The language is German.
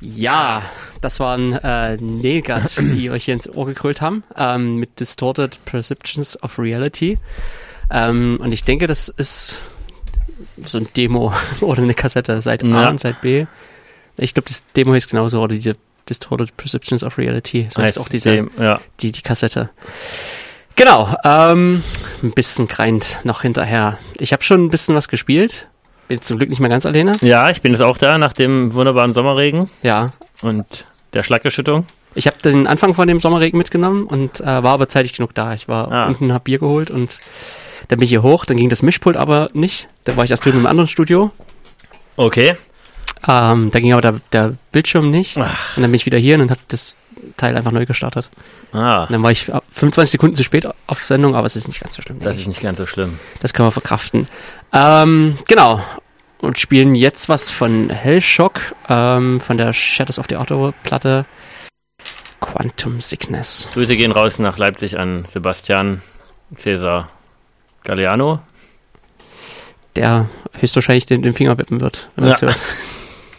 Ja, das waren Nelgat, die euch hier ins Ohr gekrölt haben, mit Distorted Perceptions of Reality. Und ich denke, das ist so ein Demo oder eine Kassette, Seite A und Seite B. Ich glaube, das Demo ist genauso, oder diese Distorted Perceptions of Reality. So heißt auch diese, die Kassette. Genau, ein bisschen Grind noch hinterher. Ich habe schon ein bisschen was gespielt. Bin zum Glück nicht mehr ganz alleine. Ja, ich bin jetzt auch da, nach dem wunderbaren Sommerregen. Ja. Und der Schlaggeschüttung. Ich habe den Anfang von dem Sommerregen mitgenommen und war aber zeitig genug da. Ich war unten, hab Bier geholt und dann bin ich hier hoch. Dann ging das Mischpult aber nicht. Da war ich erst drüben im anderen Studio. Okay. Da ging aber der Bildschirm nicht. Und dann bin ich wieder hier und habe das Teil einfach neu gestartet. Und dann war ich 25 Sekunden zu spät auf Sendung, aber es ist nicht ganz so schlimm. Das ist nicht ganz so schlimm. Das kann man verkraften. Genau. Und spielen jetzt was von Hellshock, von der Shadows of the Outer Platte. Quantum Sickness. Grüße gehen raus nach Leipzig an Sebastian Cesar Galliano. Der höchstwahrscheinlich den Finger wippen wird, wenn er es hört.